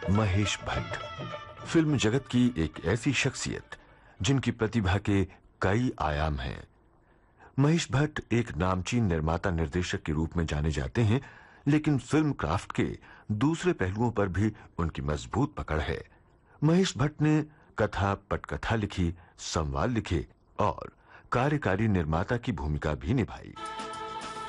Mahesh Bhatt film जगत की एक ऐसी शख्सियत जिनकी प्रतिभा के कई आयाम हैं। महेश भट्ट एक नामचीन निर्माता निर्देशक के रूप में जाने जाते हैं, लेकिन फिल्म क्राफ्ट के दूसरे पहलुओं पर भी उनकी मजबूत पकड़ है। महेश भट्ट ने कथा पटकथा लिखी, संवाद लिखे और कार्यकारी निर्माता की भूमिका भी निभाई।